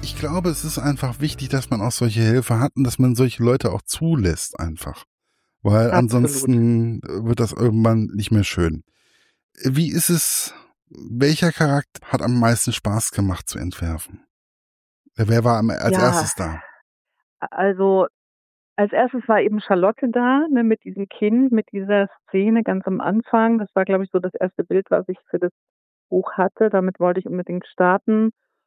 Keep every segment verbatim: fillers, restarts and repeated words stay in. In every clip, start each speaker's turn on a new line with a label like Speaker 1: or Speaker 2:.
Speaker 1: Ich glaube, es ist einfach wichtig, dass man auch solche Helfer hat und dass man solche Leute auch zulässt einfach. Weil
Speaker 2: Absolut.
Speaker 1: ansonsten wird das irgendwann nicht mehr schön. Wie ist es, welcher Charakter hat am meisten Spaß gemacht zu entwerfen? Wer war als
Speaker 2: Ja,
Speaker 1: erstes da?
Speaker 2: also als erstes war eben Charlotte da, ne, mit diesem Kind, mit dieser Szene ganz am Anfang. Das war, glaube ich, so das erste Bild, was ich für das Buch hatte. Damit wollte ich unbedingt starten.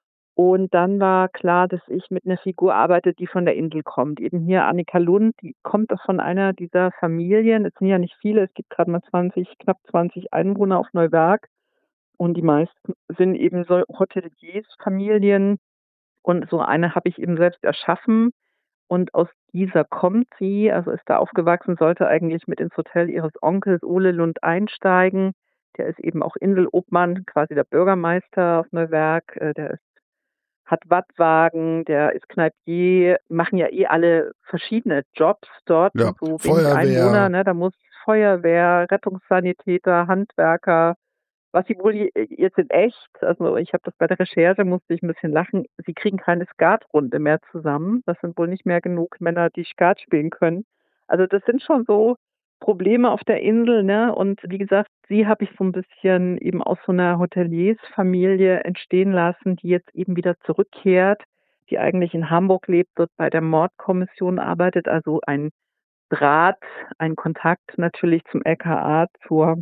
Speaker 2: Und dann war klar, dass ich mit einer Figur arbeite, die von der Insel kommt. Eben hier Annika Lund, die kommt doch von einer dieser Familien. Es sind ja nicht viele, es gibt gerade mal zwanzig, knapp zwanzig Einwohner auf Neuwerk. Und die meisten sind eben so Hoteliers, Familien. Und so eine habe ich eben selbst erschaffen. Und aus dieser kommt sie, also ist da aufgewachsen, sollte eigentlich mit ins Hotel ihres Onkels Ole Lund einsteigen. Der ist eben auch Inselobmann, quasi der Bürgermeister auf Neuwerk. Äh, Der ist, hat Wattwagen, der ist Kneipier, machen ja eh alle verschiedene Jobs dort
Speaker 1: Ja,
Speaker 2: und so wenig Einwohner,
Speaker 1: Feuerwehr.
Speaker 2: ne? Da muss Feuerwehr, Rettungssanitäter, Handwerker, was sie wohl je- jetzt in echt, also ich habe das bei der Recherche, musste ich ein bisschen lachen, sie kriegen keine Skatrunde mehr zusammen. Das sind wohl nicht mehr genug Männer, die Skat spielen können. Also das sind schon so Probleme auf der Insel, ne? Und wie gesagt, sie habe ich so ein bisschen eben aus so einer Hoteliersfamilie entstehen lassen, die jetzt eben wieder zurückkehrt, die eigentlich in Hamburg lebt, dort bei der Mordkommission arbeitet, also ein Draht, ein Kontakt natürlich zum L K A, zur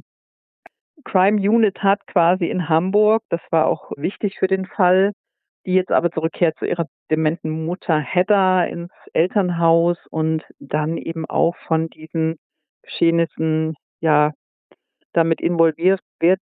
Speaker 2: Crime Unit hat quasi in Hamburg. Das war auch wichtig für den Fall, die jetzt aber zurückkehrt zu ihrer dementen Mutter Hedda ins Elternhaus und dann eben auch von diesen Geschehnissen, ja, damit involviert wird,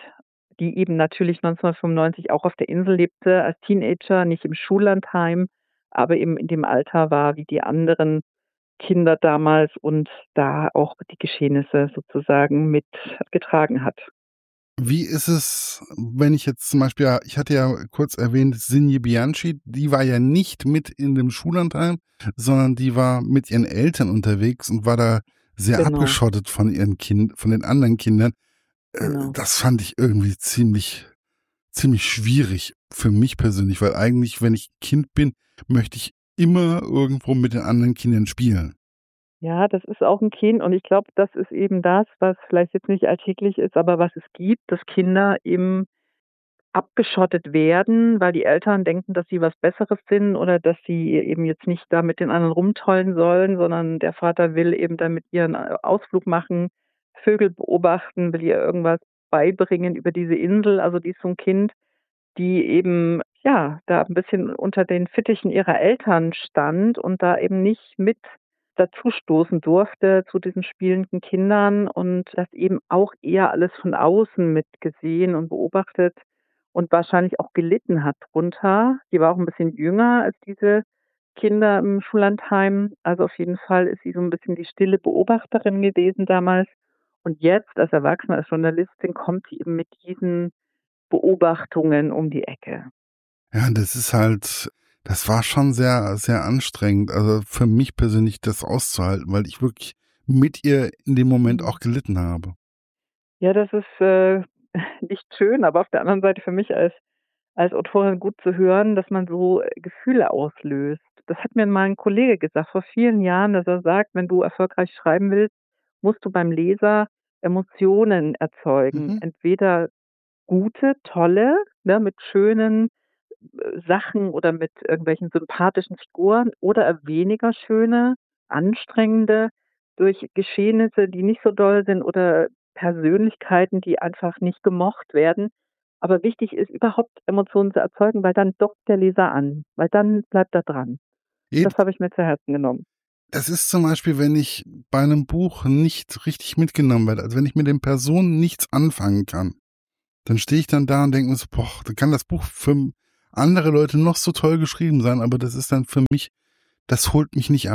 Speaker 2: die eben natürlich neunzehnhundertfünfundneunzig auch auf der Insel lebte, als Teenager, nicht im Schullandheim, aber eben in dem Alter war wie die anderen Kinder damals und da auch die Geschehnisse sozusagen mitgetragen hat.
Speaker 1: Wie ist es, wenn ich jetzt zum Beispiel, ja, ich hatte ja kurz erwähnt, Sinje Bianchi, die war ja nicht mit in dem Schullandheim, sondern die war mit ihren Eltern unterwegs und war da sehr
Speaker 2: Genau,
Speaker 1: abgeschottet von ihren Kind, von den anderen Kindern. Äh,
Speaker 2: genau.
Speaker 1: Das fand ich irgendwie ziemlich, ziemlich schwierig für mich persönlich, weil eigentlich, wenn ich Kind bin, möchte ich immer irgendwo mit den anderen Kindern spielen.
Speaker 2: Ja, das ist auch ein Kind und ich glaube, das ist eben das, was vielleicht jetzt nicht alltäglich ist, aber was es gibt, dass Kinder eben abgeschottet werden, weil die Eltern denken, dass sie was Besseres sind oder dass sie eben jetzt nicht da mit den anderen rumtollen sollen, sondern der Vater will eben dann mit ihr 'n Ausflug machen, Vögel beobachten, will ihr irgendwas beibringen über diese Insel. Also, die ist so 'n Kind, die eben, ja, da ein bisschen unter den Fittichen ihrer Eltern stand und da eben nicht mit dazustoßen durfte zu diesen spielenden Kindern und das eben auch eher alles von außen mitgesehen und beobachtet und wahrscheinlich auch gelitten hat drunter. Die war auch ein bisschen jünger als diese Kinder im Schullandheim. Also, auf jeden Fall ist sie so ein bisschen die stille Beobachterin gewesen damals. Und jetzt als Erwachsene, als Journalistin kommt sie eben mit diesen Beobachtungen um die Ecke.
Speaker 1: Ja, das ist halt, das war schon sehr, sehr anstrengend. Also für mich persönlich das auszuhalten, weil ich wirklich mit ihr in dem Moment
Speaker 2: Mhm.
Speaker 1: auch gelitten habe.
Speaker 2: Ja, das ist, äh, nicht schön, aber auf der anderen Seite für mich als als Autorin gut zu hören, dass man so äh, Gefühle auslöst. Das hat mir mal 'n Kollege gesagt vor vielen Jahren, dass er sagt: „Wenn du erfolgreich schreiben willst, musst du beim Leser Emotionen erzeugen.
Speaker 1: Mhm.
Speaker 2: Entweder gute, tolle, ne, mit schönen, äh, Sachen oder mit irgendwelchen sympathischen Figuren oder weniger schöne, anstrengende durch Geschehnisse, die nicht so doll sind oder Persönlichkeiten, die einfach nicht gemocht werden. Aber wichtig ist, überhaupt Emotionen zu erzeugen, weil dann dockt der Leser an, weil dann bleibt er dran.
Speaker 1: Eben,
Speaker 2: Das habe ich mir zu Herzen genommen.
Speaker 1: das ist zum Beispiel, wenn ich bei einem Buch nicht richtig mitgenommen werde, also wenn ich mit den Personen nichts anfangen kann, dann stehe ich dann da und denke mir so, boah, da kann das Buch für andere Leute noch so toll geschrieben sein, aber das ist dann für mich, das holt mich nicht ab.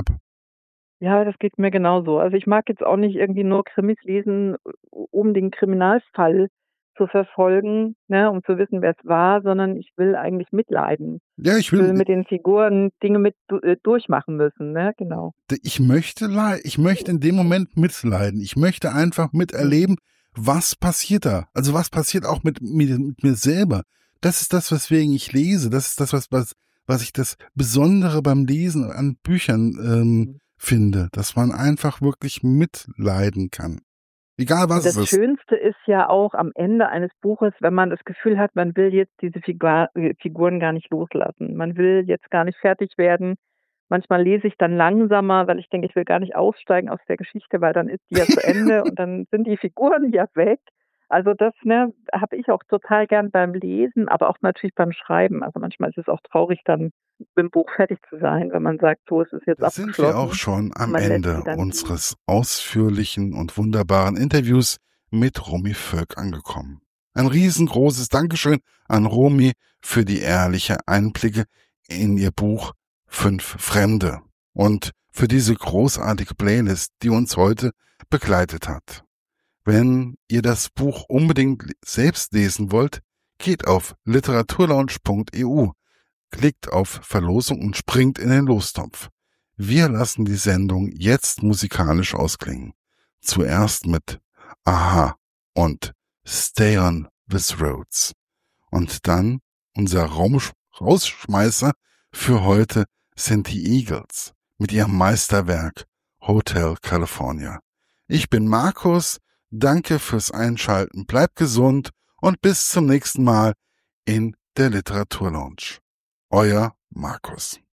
Speaker 2: Ja, das geht mir genauso. Also, ich mag jetzt auch nicht irgendwie nur Krimis lesen, um den Kriminalfall zu verfolgen, ne, um zu wissen, wer es war, sondern ich will eigentlich mitleiden.
Speaker 1: Ja, ich
Speaker 2: Ich will
Speaker 1: will,
Speaker 2: mit den Figuren Dinge mit du äh, durchmachen müssen, ne? Genau.
Speaker 1: ich möchte leid, ich möchte in dem Moment mitleiden. Ich möchte einfach
Speaker 2: Mhm.
Speaker 1: miterleben, was passiert da? Also was passiert auch mit mir, mit mir selber? Das ist das, weswegen ich lese. Das ist das, was, was, was ich das Besondere beim Lesen an Büchern ähm, finde, dass man einfach wirklich mitleiden kann. Egal was
Speaker 2: Das
Speaker 1: es ist.
Speaker 2: Schönste ist ja auch am Ende eines Buches, wenn man das Gefühl hat, man will jetzt diese Figur, Figuren gar nicht loslassen. Man will jetzt gar nicht fertig werden. Manchmal lese ich dann langsamer, weil ich denke, ich will gar nicht aussteigen aus der Geschichte, weil dann ist die ja zu Ende und dann sind die Figuren ja weg. Also das ne, habe ich auch total gern beim Lesen, aber auch natürlich beim Schreiben. Also manchmal ist es auch traurig, dann mit dem Buch fertig zu sein, wenn man sagt, so, es ist jetzt
Speaker 1: Da
Speaker 2: abgeschlossen.
Speaker 1: sind wir auch schon am
Speaker 2: Man lässt
Speaker 1: Ende
Speaker 2: sie dann
Speaker 1: unseres ausführlichen und wunderbaren Interviews mit Romy Völk angekommen. Ein riesengroßes Dankeschön an Romy für die ehrliche Einblicke in ihr Buch Fünf Fremde und für diese großartige Playlist, die uns heute begleitet hat. Wenn ihr das Buch unbedingt selbst lesen wollt, geht auf literaturlaunch punkt e u, klickt auf Verlosung und springt in den Lostopf. Wir lassen die Sendung jetzt musikalisch ausklingen. Zuerst mit Aha und Stay on This Roads. Und dann unser Raum- Rausschmeißer für heute sind die Eagles mit ihrem Meisterwerk Hotel California. Ich bin Markus, danke fürs Einschalten, bleibt gesund und bis zum nächsten Mal in der Literaturlounge. Euer Markus.